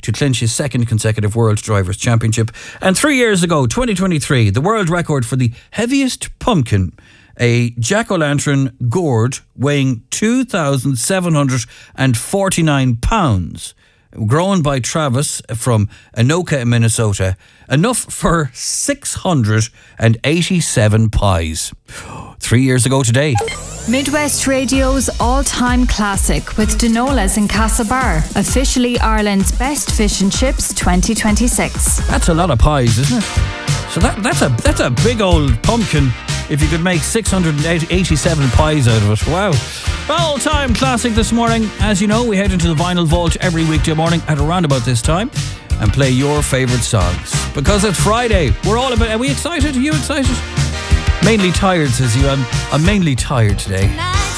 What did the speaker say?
to clinch his second consecutive World Drivers' Championship. And 3 years ago, 2023, the world record for the heaviest pumpkin, a jack-o'-lantern gourd weighing 2,749 pounds, grown by Travis from Anoka, Minnesota, enough for 687 pies. 3 years ago today. Midwest Radio's all-time classic with Dinolas in Castlebar, officially Ireland's best fish and chips 2026. That's a lot of pies, isn't it? So that's a big old pumpkin if you could make 687 pies out of it. Wow. All-time classic this morning. As you know, we head into the vinyl vault every weekday morning at around about this time and play your favourite songs. Because it's Friday. We're all about... Are we excited? Are you excited? Mainly tired, says you. I'm mainly tired today.